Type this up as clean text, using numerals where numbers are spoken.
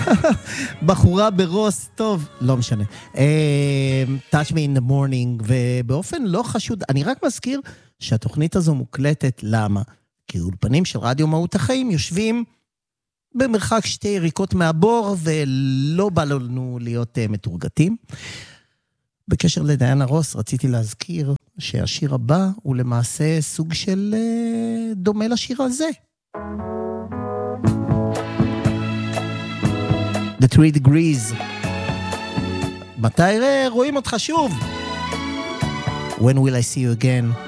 בחורה ברוס, טוב, לא משנה. Touch me in the morning, ובאופן לא חשוד, אני רק מזכיר שהתוכנית הזו מוקלטת, למה? כי אולפנים של רדיו מהות החיים יושבים במרחק 2 יריקות מהבור, ולא בא לנו להיות מתורגתים. בקשר לדיינה רוס, רציתי להזכיר שהשיר הבא הוא למעשה סוג של דומה לשיר הזה. The 3 Degrees. מתי רואים אותך שוב? When will I see you again?